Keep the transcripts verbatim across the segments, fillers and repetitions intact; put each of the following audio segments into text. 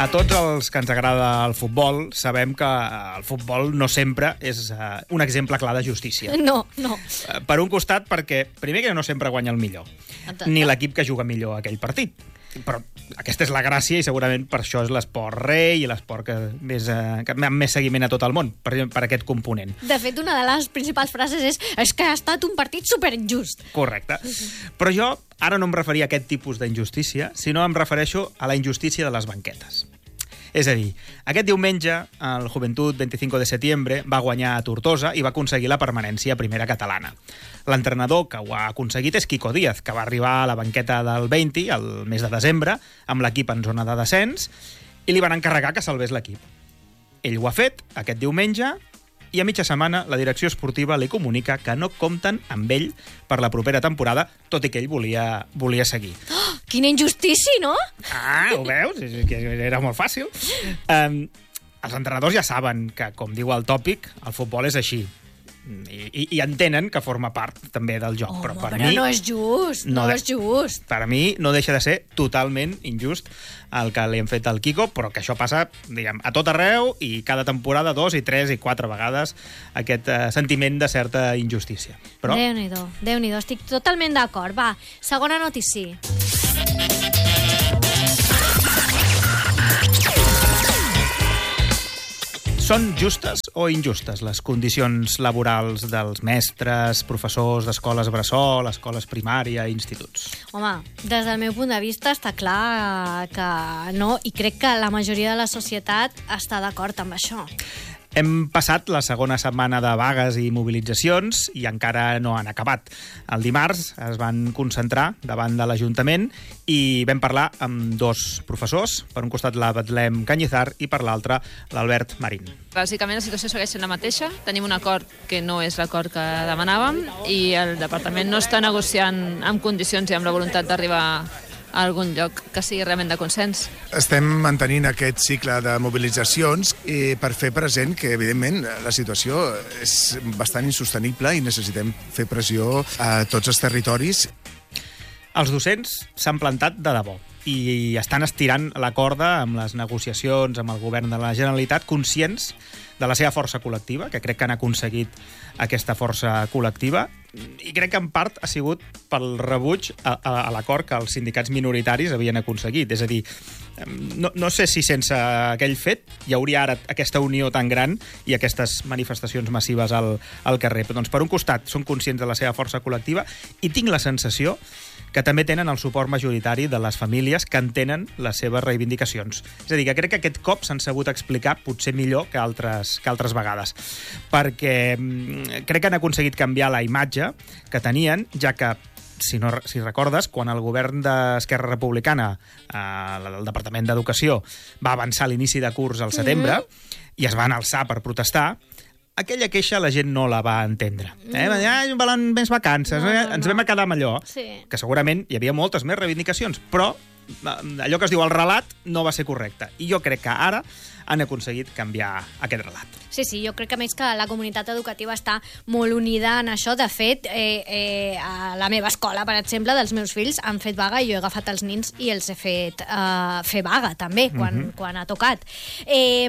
A tots els que ens agrada el futbol sabem que el futbol no sempre és uh, un exemple clar de justícia. No, no. Uh, per un costat, perquè primer que no sempre guanya el millor, ni l'equip que juga millor aquell partit. Però aquesta és la gràcia i segurament per això és l'esport rei i l'esport que, més, eh, que amb més seguiment a tot el món, per, per aquest component. De fet, una de les principals frases és és que ha estat un partit superinjust. Correcte. Però jo ara no em referia a aquest tipus d'injustícia, sinó em refereixo a la injustícia de les banquetes. És a dir, aquest diumenge el Joventut veinticinco de setembre va guanyar a Tortosa i va aconseguir la permanència a primera catalana. L'entrenador que ho ha aconseguit és Quico Díaz, que va arribar a la banqueta del vint el mes de desembre amb l'equip en zona de descens i li van encarregar que salvés l'equip. Ell ho ha fet aquest diumenge i a mitja setmana la direcció esportiva li comunica que no compten amb ell per la propera temporada, tot i que ell volia, volia seguir. Oh, quina injustícia, no? Ah, ho veus? És que era molt fàcil. Um, els entrenadors ja saben que, com diu el tòpic, el futbol és així. I, i, i entenen que forma part també del joc. Home, però per però mi, no és just, no, no de, és just. Per a mi no deixa de ser totalment injust el que li hem fet al Quico, però que això passa, diguem, a tot arreu i cada temporada dos i tres i quatre vegades aquest eh, sentiment de certa injustícia. Però... Déu-n'hi-do, Déu-n'hi-do, estic totalment d'acord. Va, segona notícia. Són justes o injustes les condicions laborals dels mestres, professors d'escoles bressol, escoles primària i instituts? Home, des del meu punt de vista està clar que no, i crec que la majoria de la societat està d'acord amb això. Hem passat la segona setmana de vagues i mobilitzacions i encara no han acabat. El dimarts es van concentrar davant de l'Ajuntament i vam parlar amb dos professors, per un costat la Betlem Cañizar i per l'altre l'Albert Marín. Bàsicament la situació segueix sent la mateixa. Tenim un acord que no és l'acord que demanàvem i el departament no està negociant amb condicions i amb la voluntat d'arribar a algun lloc que sigui realment de consens. Estem mantenint aquest cicle de mobilitzacions i per fer present que, evidentment, la situació és bastant insostenible i necessitem fer pressió a tots els territoris. Els docents s'han plantat de debò i estan estirant la corda amb les negociacions amb el govern de la Generalitat, conscients de la seva força col·lectiva, que crec que han aconseguit aquesta força col·lectiva, i crec que en part ha sigut pel rebuig a, a, a l'acord que els sindicats minoritaris havien aconseguit. És a dir, no, no sé si sense aquell fet hi hauria ara aquesta unió tan gran i aquestes manifestacions massives al, al carrer. Però, doncs, per un costat, són conscients de la seva força col·lectiva i tinc la sensació que també tenen el suport majoritari de les famílies que entenen les seves reivindicacions. És a dir, que crec que aquest cop s'han sabut explicar potser millor que altres, que altres vegades, perquè crec que han aconseguit canviar la imatge que tenien, ja que Si, no, si recordes, quan el govern d'Esquerra Republicana, eh, el Departament d'Educació, va avançar l'inici de curs al setembre mm-hmm. i es van alçar per protestar, aquella queixa la gent no la va entendre. Eh? Mm. Ah, volen més vacances, no, no, no. Ens vam quedar amb allò, sí. Que segurament hi havia moltes més reivindicacions, però allò que es diu el relat no va ser correcte. I jo crec que ara han aconseguit canviar aquest relat. Sí, sí, jo crec que més que la comunitat educativa està molt unida en això. De fet, eh, eh, a la meva escola, per exemple, dels meus fills han fet vaga i jo he agafat els nins i els he fet eh, fer vaga, també, quan, mm-hmm. quan ha tocat. Eh,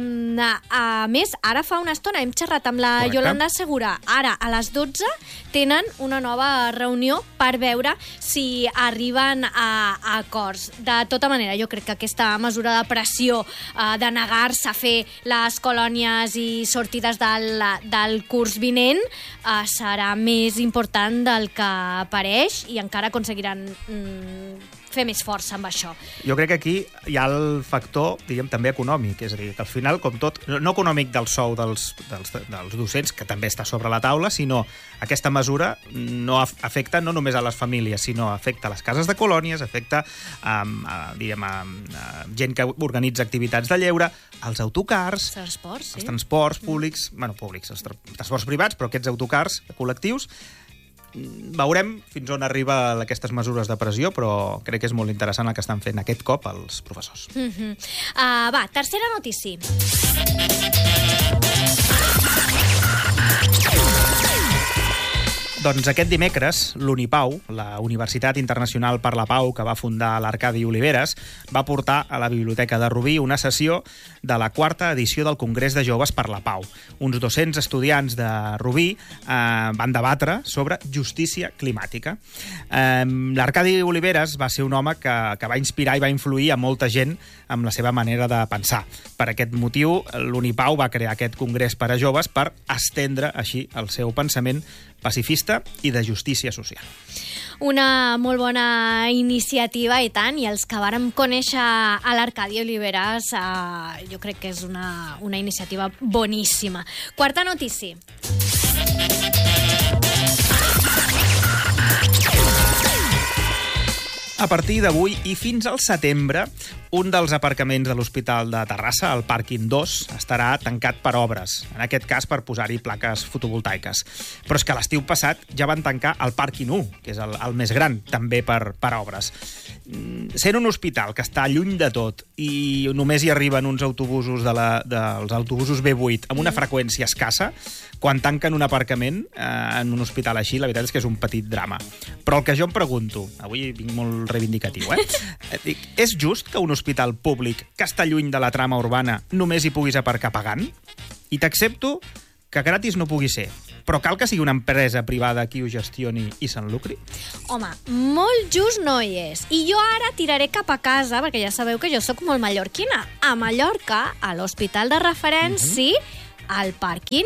a més, ara fa una estona hem xerrat amb la Correcte. Yolanda Segura. Ara, a les dotze, tenen una nova reunió per veure si arriben a, a acords. De tota manera, jo crec que aquesta mesura de pressió, eh, de negar-se a fer les colònies i sortides del, del curs vinent eh, serà més important del que pareix i encara aconseguiran mm, fer més força amb això. Jo crec que aquí hi ha el factor, diguem, també econòmic, és a dir, que al final, com tot, no econòmic del sou dels, dels, dels docents, que també està sobre la taula, sinó aquesta mesura no afecta no només a les famílies, sinó afecta a les cases de colònies, afecta um, a, diguem, a, a gent que organitza activitats de lleure, als autocars, transports, sí. els transports públics, bueno, públics, els tra transports privats, però aquests autocars col·lectius. Veurem fins on arriba aquestes mesures de pressió, però crec que és molt interessant el que estan fent aquest cop els professors. Mm-hmm. uh, va, tercera notícia. Doncs aquest dimecres, l'Unipau, la Universitat Internacional per la Pau, que va fundar l'Arcadi Oliveres, va portar a la Biblioteca de Rubí una sessió de la quarta edició del Congrés de Joves per la Pau. Uns dos-cents estudiants de Rubí eh, van debatre sobre justícia climàtica. Eh, L'Arcadi Oliveres va ser un home que, que va inspirar i va influir a molta gent amb la seva manera de pensar. Per aquest motiu, l'Unipau va crear aquest congrés per a joves per estendre així el seu pensament pacifista i de justícia social. Una molt bona iniciativa, i tant, i els que vàrem conèixer a l'Arcadi Oliveres, eh, jo crec que és una, una iniciativa boníssima. Quarta notícia. A partir d'avui i fins al setembre, un dels aparcaments de l'Hospital de Terrassa, el pàrquing dos, estarà tancat per obres, en aquest cas per posar-hi plaques fotovoltaiques. Però és que l'estiu passat ja van tancar el pàrquing u, que és el, el més gran, també per, per obres. Sent un hospital que està lluny de tot i només hi arriben uns autobusos de la, dels autobusos B vuit amb una freqüència escassa, quan tanquen un aparcament eh, en un hospital així, la veritat és que és un petit drama. Però el que jo em pregunto, avui vinc molt reivindicatiu, eh? Dic, és just que un hospital públic que està lluny de la trama urbana només hi puguis aparcar pagant? I t'accepto que gratis no pugui ser, però cal que sigui una empresa privada qui ho gestioni i se'n lucri? Home, molt just no hi és. I jo ara tiraré cap a casa, perquè ja sabeu que jo sóc molt mallorquina. A Mallorca, a l'hospital de referència, uh-huh. el pàrquing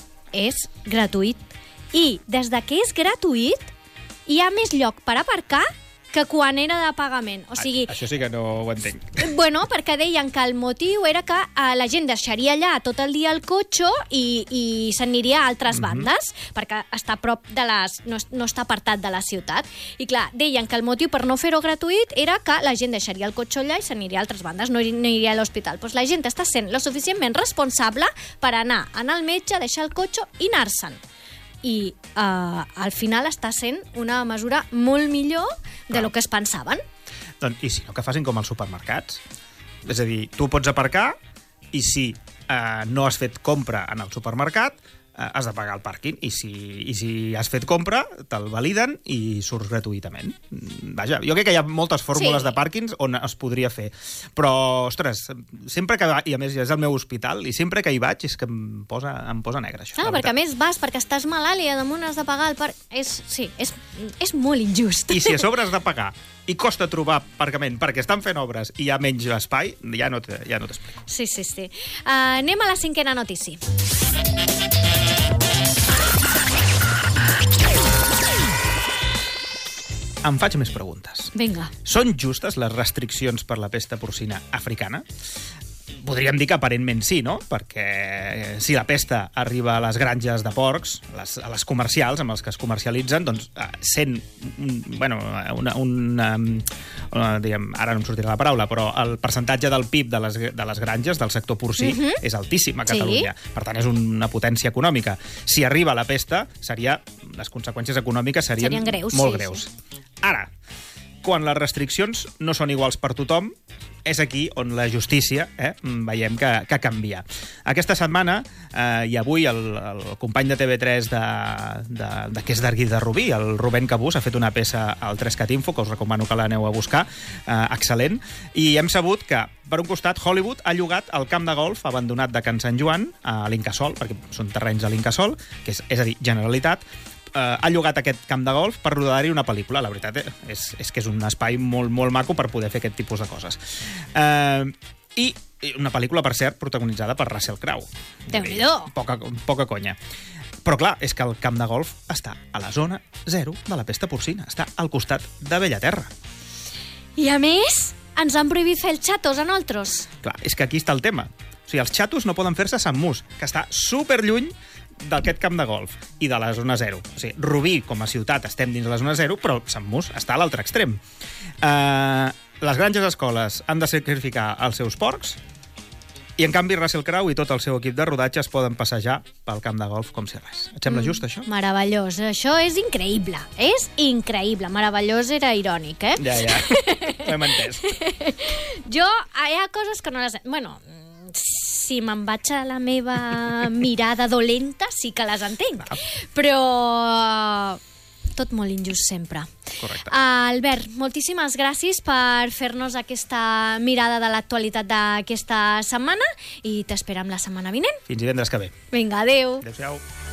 és gratuït. I des de que és gratuït, hi ha més lloc per aparcar que quan era de pagament. O sigui, això sí que no ho entenc. Bueno, perquè deien que el motiu era que eh, la gent deixaria allà tot el dia el cotxe i, i s'aniria a altres mm-hmm. bandes, perquè està a prop de les... No, no està apartat de la ciutat. I clar, deien que el motiu per no fer-ho gratuït era que la gent deixaria el cotxe allà i s'aniria a altres bandes, no, no iria a l'hospital. Doncs la gent està sent lo suficientment responsable per anar, anar al metge, deixar el cotxe i anar-se'n. I eh, al final està sent una mesura molt millor de lo que es pensaven. Doncs, I si no, que facin com als supermercats. És a dir, tu pots aparcar i si eh, no has fet compra en el supermercat, eh, has de pagar el pàrquing. I si, i si has fet compra, te'l validen i surts gratuïtament. Vaja, jo crec que hi ha moltes fórmules sí. de pàrquings on es podria fer. Però, ostres, sempre que... I a més, és el meu hospital, i sempre que hi vaig és que em posa, em posa negre, això. Clar, perquè a més vas perquè estàs malalt i a damunt has de pagar el parc. És, sí, és, és molt injust. I si a sobre has de pagar i costa trobar aparcament perquè estan fent obres i hi ha menys espai, ja no t'explico. Ja no sí, sí, sí. Uh, anem a la cinquena notícia. Em faig més preguntes. Vinga. Són justes les restriccions per la pesta porcina africana? Podríem dir que aparentment sí, no? Perquè si la pesta arriba a les granges de porcs, les, a les comercials, amb els que es comercialitzen, doncs sent, bueno, una, una, una, diguem, ara no em sortirà la paraula, però el percentatge del P I B de les, de les granges, del sector porcí, uh-huh. és altíssim a Catalunya. Sí. Per tant, és una potència econòmica. Si arriba la pesta, seria, les conseqüències econòmiques serien, serien greus, molt sí, greus. Sí. Ara, quan les restriccions no són iguals per tothom, és aquí on la justícia eh, veiem que, que canvia. Aquesta setmana eh, i avui el, el company de T V tres de, de, de que és d'Arguí de Rubí, el Rubén Cabús, ha fet una peça al tres cat info, que us recomano que l'aneu a buscar, eh, excel·lent, i hem sabut que, per un costat, Hollywood ha llogat el camp de golf abandonat de Can Sant Joan a l'Incasòl, perquè són terrenys a l'Incasòl, que és, és a dir, Generalitat, Uh, ha llogat aquest camp de golf per rodar-hi una pel·lícula. La veritat és, és que és un espai molt, molt maco per poder fer aquest tipus de coses. Uh, I una pel·lícula, per cert, protagonitzada per Russell Crowe. Déu-n'hi-do! Poca, poca conya. Però clar, és que el camp de golf està a la zona zero de la pesta porcina. Està al costat de Bellaterra. I a més, ens han prohibit fer els xatos a nosaltres. Clar, és que aquí està el tema. O sigui, els xatos no poden fer-se a Sant Mus, que està superlluny d'aquest camp de golf i de la zona zero. O sigui, Rubí, com a ciutat, estem dins de la zona zero, però Sant Mus està a l'altre extrem. Uh, les granges escoles han de sacrificar els seus porcs i, en canvi, Russell Crowe i tot el seu equip de rodatge es poden passejar pel camp de golf com si res. Et sembla mm, just, això? Meravellós. Això és increïble. És increïble. Meravellós era irònic, eh? Ja, ja. Ho hem entès. Jo, hi ha coses que no les... Bueno... si me'n vaig a la meva mirada dolenta, sí que les entenc. Però tot molt injust sempre. Correcte. Albert, moltíssimes gràcies per fer-nos aquesta mirada de l'actualitat d'aquesta setmana i t'esperem la setmana vinent. Fins divendres que ve. Vinga, adeu. Adéu-siau.